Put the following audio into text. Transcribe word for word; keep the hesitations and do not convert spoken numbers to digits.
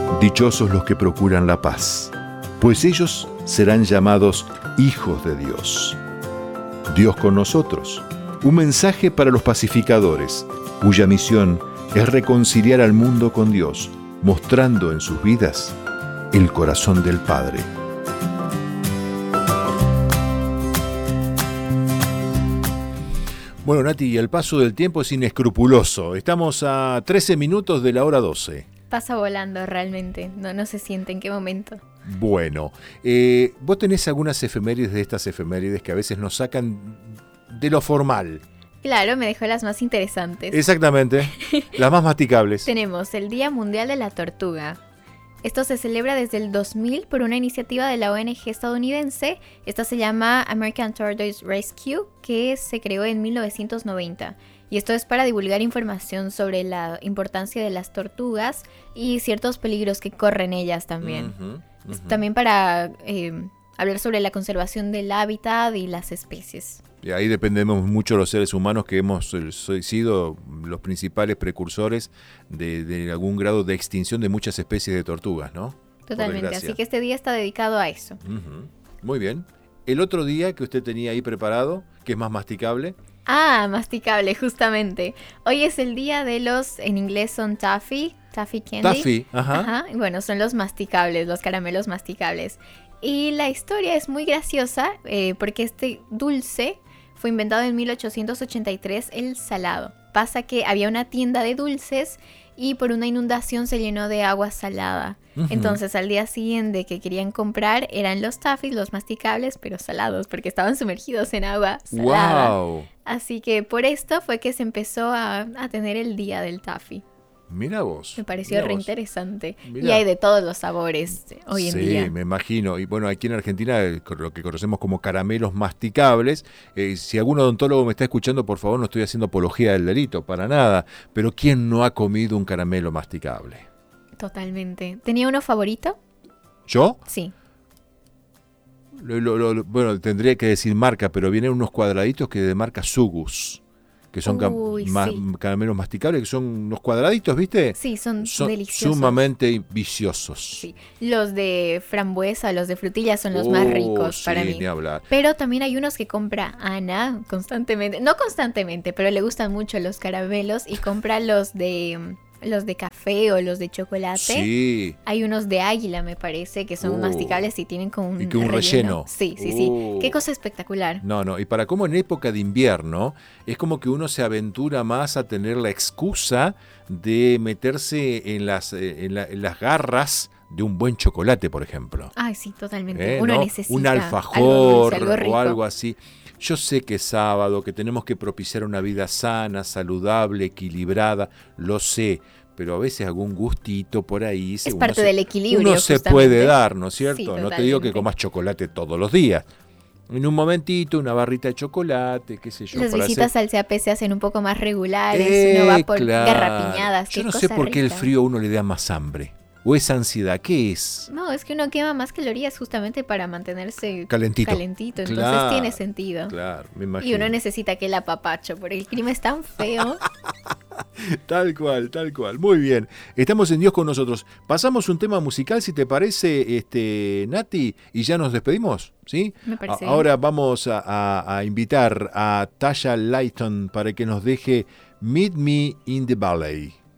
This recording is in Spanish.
Dichosos los que procuran la paz, pues ellos serán llamados hijos de Dios. Dios con nosotros, un mensaje para los pacificadores, cuya misión es reconciliar al mundo con Dios, mostrando en sus vidas el corazón del Padre. Bueno, Nati, el paso del tiempo es inescrupuloso. Estamos a trece minutos de la hora doce. Pasa volando realmente, no, no se siente en qué momento. Bueno, eh, vos tenés algunas efemérides de estas efemérides que a veces nos sacan de lo formal. Claro, me dejó las más interesantes. Exactamente, las más masticables. Tenemos el Día Mundial de la Tortuga. Esto se celebra desde el dos mil por una iniciativa de la O N G estadounidense. Esta se llama American Tortoise Rescue, que se creó en mil novecientos noventa. Y esto es para divulgar información sobre la importancia de las tortugas y ciertos peligros que corren ellas también. Uh-huh, uh-huh. También para eh, hablar sobre la conservación del hábitat y las especies. Y ahí dependemos mucho los seres humanos que hemos sido los principales precursores de, de algún grado de extinción de muchas especies de tortugas, ¿no? Totalmente, así que este día está dedicado a eso. Uh-huh. Muy bien. El otro día que usted tenía ahí preparado, que es más masticable. Ah, masticable, justamente. Hoy es el día de los, en inglés son taffy, taffy candy. Taffy, ajá. Ajá. Bueno, son los masticables, los caramelos masticables. Y la historia es muy graciosa eh, porque este dulce fue inventado en mil ochocientos ochenta y tres, el salado. Pasa que había una tienda de dulces y por una inundación se llenó de agua salada. Uh-huh. Entonces al día siguiente que querían comprar eran los taffys, los masticables, pero salados, porque estaban sumergidos en agua salada. Wow. Así que por esto fue que se empezó a, a tener el día del taffy. Mira vos. Me pareció re vos. interesante. Mirá. Y hay de todos los sabores hoy en sí, día. Sí, me imagino. Y bueno, aquí en Argentina, lo que conocemos como caramelos masticables, eh, si algún odontólogo me está escuchando, por favor, no estoy haciendo apología del delito, para nada. Pero ¿quién no ha comido un caramelo masticable? Totalmente. ¿Tenía uno favorito? ¿Yo? Sí. Lo, lo, lo, bueno, tendría que decir marca, pero vienen unos cuadraditos que de marca Sugus. Que son Uy, ma- sí. caramelos masticables, que son unos cuadraditos, ¿viste? Sí, son, son deliciosos. Sumamente viciosos. Sí. Los de frambuesa, los de frutilla son los oh, más ricos sí, para mí. Ni hablar. Pero también hay unos que compra Ana constantemente. No constantemente, pero le gustan mucho los caramelos y compra los de... los de café o los de chocolate. Sí. Hay unos de águila, me parece, que son uh, masticables y tienen como un, y que un relleno. relleno. Sí, sí, sí. Uh. Qué cosa espectacular. No, no. Y para cómo en época de invierno, es como que uno se aventura más a tener la excusa de meterse en las, en la, en las garras de un buen chocolate, por ejemplo. Ay, sí, totalmente. ¿Eh? Uno ¿no? necesita un alfajor algo dulce, algo rico. o algo así. Yo sé que es sábado, que tenemos que propiciar una vida sana, saludable, equilibrada, lo sé, pero a veces algún gustito por ahí. Es parte se, del equilibrio. Uno se justamente. puede dar, ¿no es cierto? Sí, no te digo que comas chocolate todos los días. En un momentito, una barrita de chocolate, qué sé yo. Las para visitas hacer... al C A P se hacen un poco más regulares, eh, uno va por claro. garrapiñadas. Yo no sé por qué rica. el frío a uno le da más hambre. ¿O es ansiedad? ¿Qué es? No, es que uno quema más calorías justamente para mantenerse calentito. calentito entonces claro, tiene sentido. Claro, me imagino. Y uno necesita que el apapacho, porque el clima es tan feo. Tal cual, tal cual. Muy bien. Estamos en Dios con nosotros. Pasamos un tema musical, si te parece, este, Nati, y ya nos despedimos, ¿sí? Me parece. A- ahora vamos a, a, a invitar a Tasha Lighton para que nos deje Meet Me in the Valley.